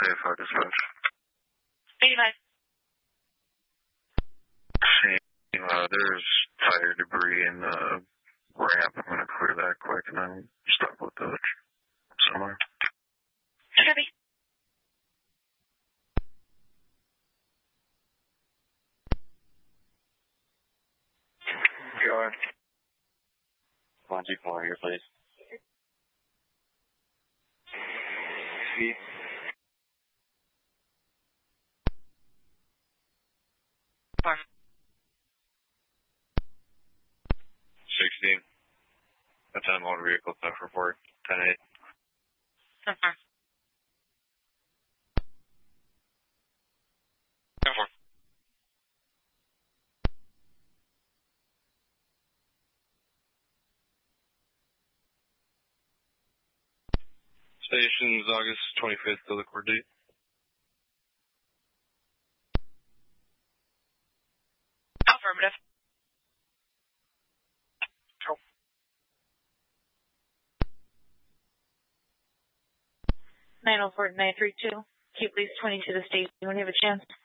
AFI dispatch. 85. There's tire debris in the ramp. I'm going to clear that quick and then stop with the somewhere. Copy. Go ahead. 124 here, please. Feet. Far. 16. That's on motor vehicle theft report. 10-8. So far. 10-4. Station's August 25th to the court date. Affirmative. 904-932. Keep lease 20 to the station when you have a chance.